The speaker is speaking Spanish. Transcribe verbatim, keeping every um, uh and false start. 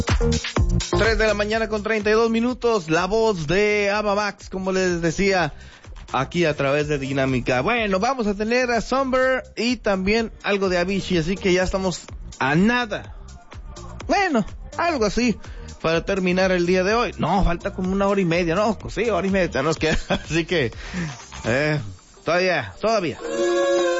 tres de la mañana con treinta y dos minutos, la voz de Ava Max, como les decía, aquí a través de Dinámica. Bueno, vamos a tener a Somber y también algo de Avicii, así que ya estamos a nada. Bueno, algo así, para terminar el día de hoy. No, falta como una hora y media, no, pues sí, hora y media nos queda, así que, eh, todavía, todavía.